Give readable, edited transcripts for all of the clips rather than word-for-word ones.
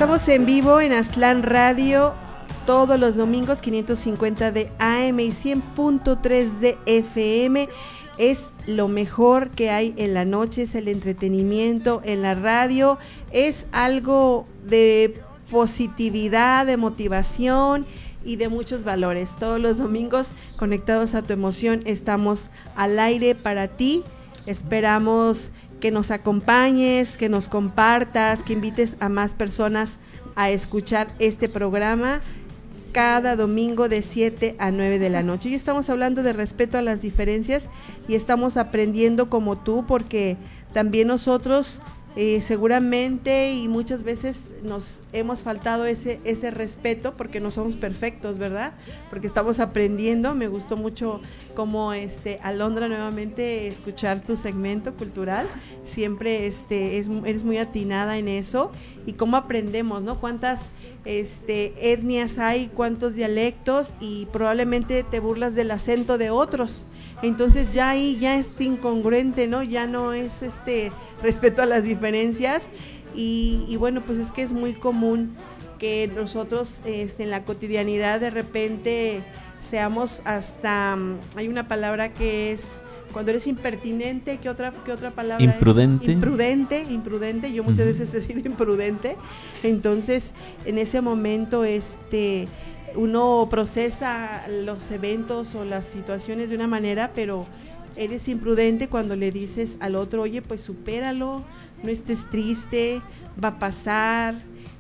Estamos en vivo en Aztlán Radio todos los domingos, 550 de AM y 100.3 de FM. Es lo mejor que hay en la noche, es el entretenimiento en la radio, es algo de positividad, de motivación y de muchos valores. Todos los domingos, conectados a tu emoción, estamos al aire para ti. Esperamos que nos acompañes, que nos compartas, que invites a más personas a escuchar este programa cada domingo de 7 a 9 de la noche. Hoy estamos hablando de respeto a las diferencias y estamos aprendiendo como tú, porque también nosotros seguramente y muchas veces nos hemos faltado ese respeto, porque no somos perfectos, ¿verdad? Porque estamos aprendiendo. Me gustó mucho como Alondra, nuevamente escuchar tu segmento cultural. Siempre eres muy atinada en eso, y cómo aprendemos, ¿no? Cuántas etnias hay, cuántos dialectos, y probablemente te burlas del acento de otros. Entonces ya ahí ya es incongruente, ¿no? Ya no es respeto a las diferencias, y bueno, pues es que es muy común que nosotros en la cotidianidad de repente seamos hasta, hay una palabra que es cuando eres impertinente. ¿Qué otra palabra? Imprudente. Imprudente. Yo muchas veces he sido imprudente. Entonces, en ese momento uno procesa los eventos o las situaciones de una manera, pero eres imprudente cuando le dices al otro, oye, pues supéralo, no estés triste, va a pasar.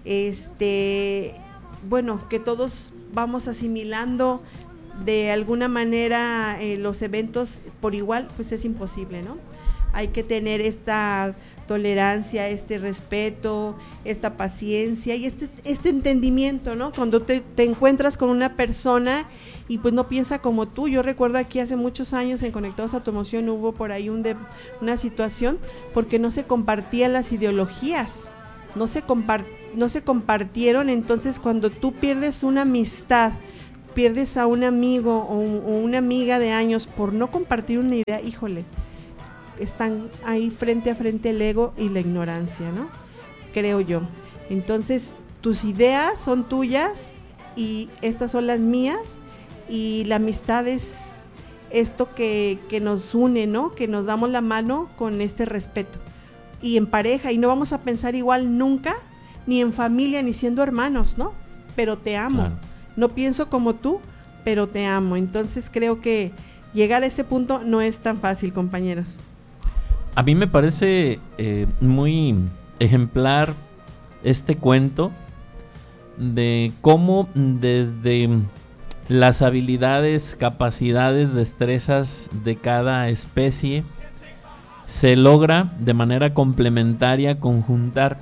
Bueno, que todos vamos asimilando de alguna manera los eventos por igual, pues es imposible, ¿no? Hay que tener esta tolerancia, este respeto, esta paciencia y este entendimiento, ¿no? Cuando te encuentras con una persona y pues no piensa como tú. Yo recuerdo aquí hace muchos años en Conectados a tu Emoción hubo por ahí una situación porque no se compartían las ideologías, no se compartieron. Entonces, cuando tú pierdes una amistad, pierdes a un amigo o una amiga de años por no compartir una idea, híjole, están ahí frente a frente el ego y la ignorancia, ¿no? Creo yo. Entonces, tus ideas son tuyas y estas son las mías, y la amistad es esto que nos une, ¿no? Que nos damos la mano con este respeto. Y en pareja, y no vamos a pensar igual nunca, ni en familia, ni siendo hermanos, ¿no? Pero te amo. Claro. No pienso como tú, pero te amo. Entonces creo que llegar a ese punto no es tan fácil, compañeros. A mí me parece muy ejemplar este cuento de cómo desde las habilidades, capacidades, destrezas de cada especie se logra de manera complementaria conjuntar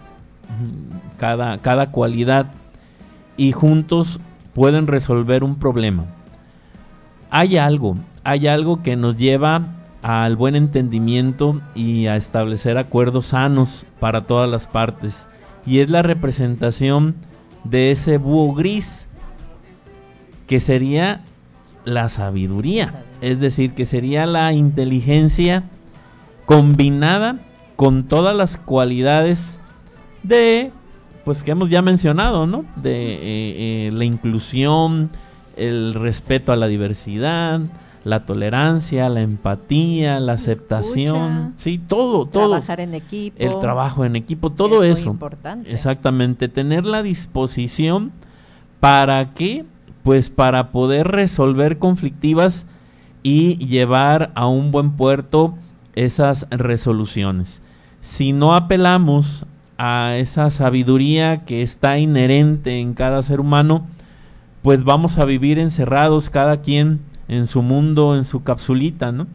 cada cualidad, y juntos pueden resolver un problema. Hay algo que nos lleva al buen entendimiento y a establecer acuerdos sanos para todas las partes, y es la representación de ese búho gris, que sería la sabiduría, es decir, que sería la inteligencia combinada con todas las cualidades pues que hemos ya mencionado, ¿no? De la inclusión, el respeto a la diversidad, la tolerancia, la empatía, la aceptación, sí, todo. Trabajar en equipo. El trabajo en equipo, todo eso. Muy importante. Exactamente, tener la disposición para que, pues para poder resolver conflictivas y llevar a un buen puerto esas resoluciones. Si no apelamos a esa sabiduría que está inherente en cada ser humano, pues vamos a vivir encerrados cada quien en su mundo, en su capsulita, ¿no?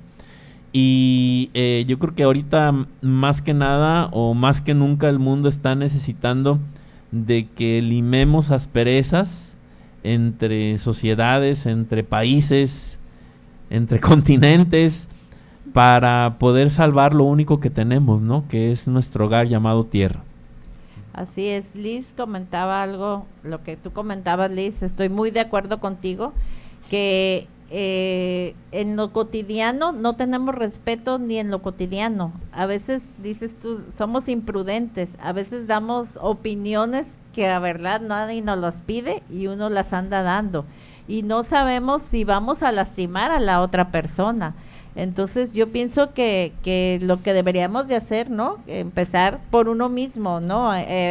Y yo creo que ahorita más que nada o más que nunca el mundo está necesitando de que limemos asperezas entre sociedades, entre países, entre continentes, para poder salvar lo único que tenemos, ¿no? Que es nuestro hogar llamado tierra. Así es. Liz comentaba algo, lo que tú comentabas, Liz, estoy muy de acuerdo contigo, que en lo cotidiano no tenemos respeto ni en lo cotidiano. A veces dices tú, somos imprudentes, a veces damos opiniones que la verdad nadie nos las pide y uno las anda dando y no sabemos si vamos a lastimar a la otra persona. Entonces yo pienso que lo que deberíamos de hacer, ¿no? Empezar por uno mismo, ¿no?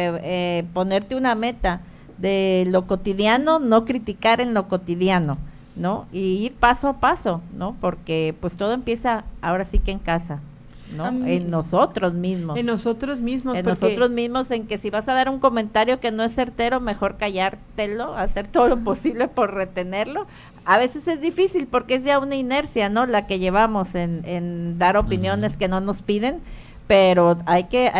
Ponerte una meta de lo cotidiano, no criticar en lo cotidiano, ¿no? Y ir paso a paso, ¿no? Porque pues todo empieza ahora sí que en casa, ¿no? En nosotros mismos. En nosotros mismos. En nosotros mismos, en que si vas a dar un comentario que no es certero, mejor callártelo, hacer todo lo posible por retenerlo. A veces es difícil porque es ya una inercia, ¿no? La que llevamos en dar opiniones que no nos piden, pero hay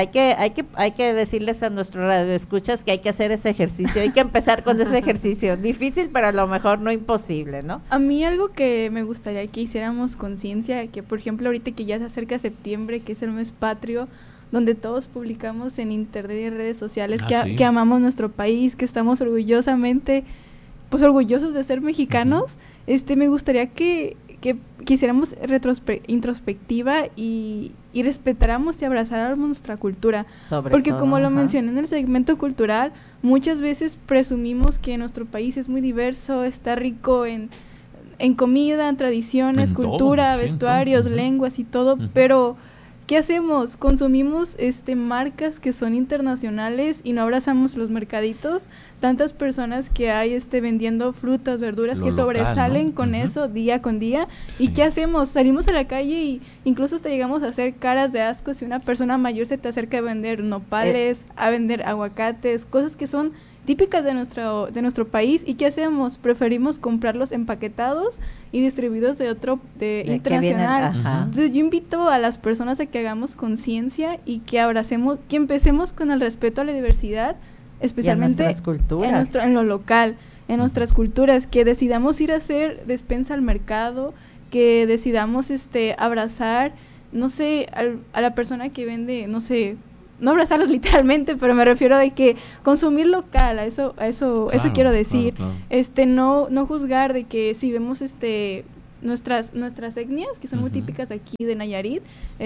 que decirles a nuestros radioescuchas que hay que hacer ese ejercicio, hay que empezar con ese ejercicio, difícil pero a lo mejor no imposible, ¿no? A mí algo que me gustaría que hiciéramos conciencia, que por ejemplo ahorita que ya se acerca septiembre, que es el mes patrio, donde todos publicamos en internet y en redes sociales sí. que amamos nuestro país, que estamos orgullosamente, pues orgullosos de ser mexicanos, me gustaría que hiciéramos introspectiva y respetáramos y abrazáramos nuestra cultura. Porque todo, como lo mencioné en el segmento cultural, muchas veces presumimos que nuestro país es muy diverso, está rico en comida, en tradiciones, en cultura, todo, vestuarios, lenguas y todo, pero ¿qué hacemos? Consumimos marcas que son internacionales y no abrazamos los mercaditos. Tantas personas que hay vendiendo frutas, verduras que sobresalen, ¿no? Con eso día con día. Sí. ¿Y qué hacemos? Salimos a la calle y incluso hasta llegamos a hacer caras de asco si una persona mayor se te acerca a vender nopales, a vender aguacates, cosas que son típicas de nuestro país. ¿Y qué hacemos? Preferimos comprarlos empaquetados y distribuidos de internacional. Entonces yo invito a las personas a que hagamos conciencia y que abracemos, que empecemos con el respeto a la diversidad, especialmente en nuestras culturas, en lo local, en nuestras culturas, que decidamos ir a hacer despensa al mercado, que decidamos abrazar, no sé, a la persona que vende, no sé, no abrazarlos literalmente, pero me refiero a que consumir local, a eso quiero decir, claro. No juzgar de que si vemos nuestras etnias, que son muy típicas aquí de Nayarit,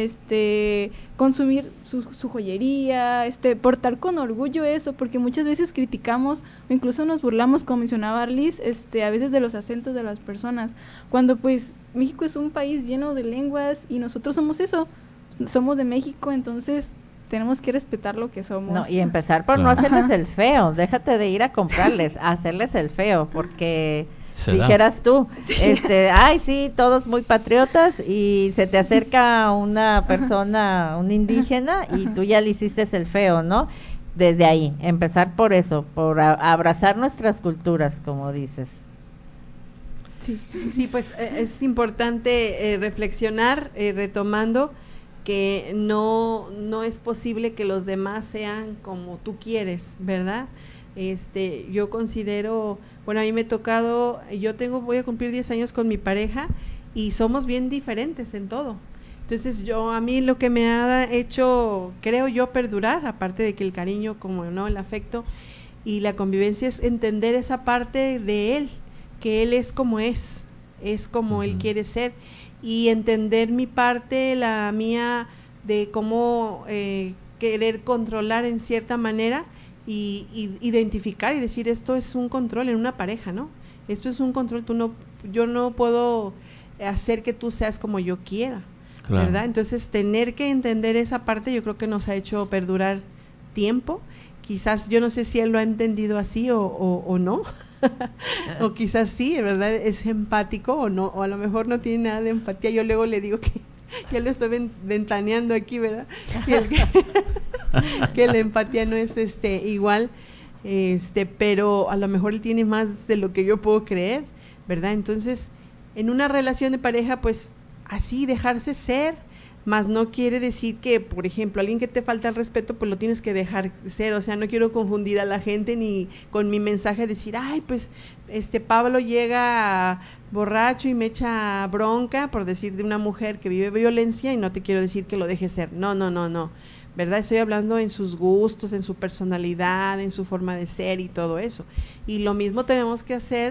consumir su joyería, portar con orgullo eso, porque muchas veces criticamos o incluso nos burlamos, como mencionaba Arlis, a veces de los acentos de las personas, cuando pues México es un país lleno de lenguas y nosotros somos eso, somos de México, entonces tenemos que respetar lo que somos. No, y empezar por no hacerles el feo, déjate de ir a comprarles, a hacerles el feo, porque dijeras tú, ay sí, todos muy patriotas y se te acerca una persona, un indígena y tú ya le hiciste el feo, ¿no? Desde ahí, empezar por eso, por abrazar nuestras culturas, como dices. Sí, pues es importante reflexionar, retomando que no es posible que los demás sean como tú quieres, ¿verdad? Yo considero, bueno, a mí me ha tocado, voy a cumplir 10 años con mi pareja y somos bien diferentes en todo. Entonces a mí lo que me ha hecho, creo yo, perdurar, aparte de que el cariño, como no, el afecto y la convivencia, es entender esa parte de él, que él es como él quiere ser, y entender mi parte, la mía, de cómo querer controlar en cierta manera y identificar y decir, esto es un control en una pareja, ¿no? Esto es un control, yo no puedo hacer que tú seas como yo quiera, claro. ¿Verdad? Entonces tener que entender esa parte yo creo que nos ha hecho perdurar tiempo. Quizás, yo no sé si él lo ha entendido así o no, o quizás sí, ¿verdad? Es empático o no, o a lo mejor no tiene nada de empatía. Yo luego le digo que ya lo estoy ventaneando aquí, ¿verdad? Que la empatía no es igual, pero a lo mejor él tiene más de lo que yo puedo creer, ¿verdad? Entonces, en una relación de pareja, pues así dejarse ser, más no quiere decir que, por ejemplo, alguien que te falta el respeto, pues lo tienes que dejar ser. O sea, no quiero confundir a la gente ni con mi mensaje decir, ay, pues Pablo llega borracho y me echa bronca, por decir, de una mujer que vive violencia, y no te quiero decir que lo deje ser. No, ¿verdad? Estoy hablando en sus gustos, en su personalidad, en su forma de ser y todo eso. Y lo mismo tenemos que hacer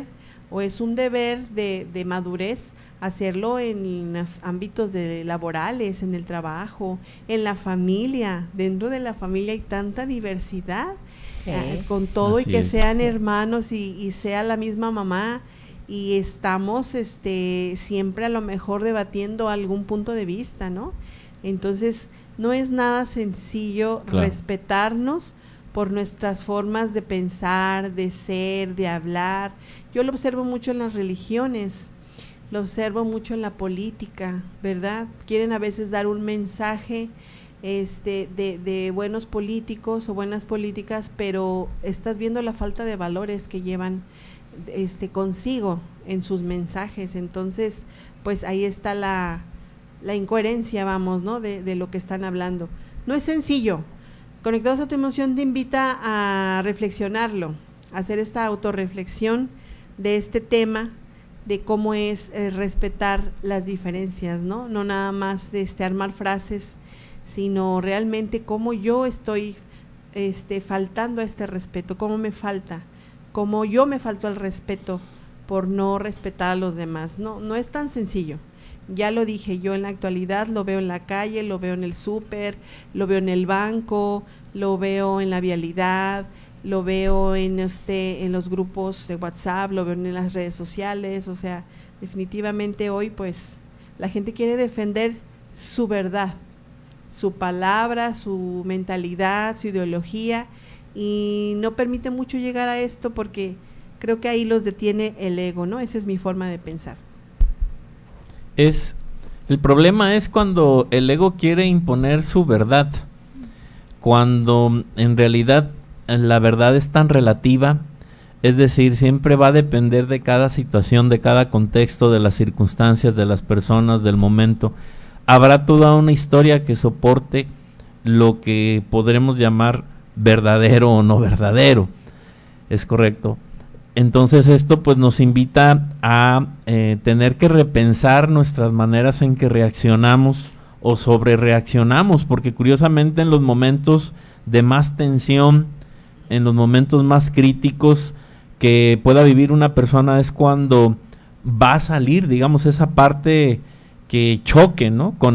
o es un deber de madurez hacerlo en los ámbitos laborales, en el trabajo, en la familia. Dentro de la familia hay tanta diversidad, Sí. con todo, Así y que es. sean hermanos y sea la misma mamá, y estamos siempre a lo mejor debatiendo algún punto de vista, ¿no? Entonces, no es nada sencillo Claro. respetarnos por nuestras formas de pensar, de ser, de hablar. Yo lo observo mucho en las religiones, lo observo mucho en la política, ¿verdad? Quieren a veces dar un mensaje de buenos políticos o buenas políticas, pero estás viendo la falta de valores que llevan consigo en sus mensajes. Entonces, pues ahí está la incoherencia, vamos, ¿no? De lo que están hablando. No es sencillo. Conectados a tu emoción te invita a reflexionarlo, a hacer esta autorreflexión de este tema, de cómo es respetar las diferencias, ¿no? No nada más armar frases, sino realmente cómo yo estoy faltando a este respeto, cómo me falta, cómo yo me falto al respeto por no respetar a los demás. No es tan sencillo. Ya lo dije, yo en la actualidad lo veo en la calle, lo veo en el súper, lo veo en el banco, lo veo en la vialidad, lo veo en los grupos de WhatsApp, lo veo en las redes sociales. O sea, definitivamente hoy pues la gente quiere defender su verdad, su palabra, su mentalidad, su ideología, y no permite mucho llegar a esto porque creo que ahí los detiene el ego, ¿no? Esa es mi forma de pensar. El problema es cuando el ego quiere imponer su verdad, cuando en realidad la verdad es tan relativa, es decir, siempre va a depender de cada situación, de cada contexto, de las circunstancias, de las personas, del momento. Habrá toda una historia que soporte lo que podremos llamar verdadero o no verdadero, es correcto. Entonces esto pues nos invita a tener que repensar nuestras maneras en que reaccionamos o sobre reaccionamos, porque curiosamente en los momentos de más tensión, en los momentos más críticos que pueda vivir una persona, es cuando va a salir, digamos, esa parte que choque, ¿no?, con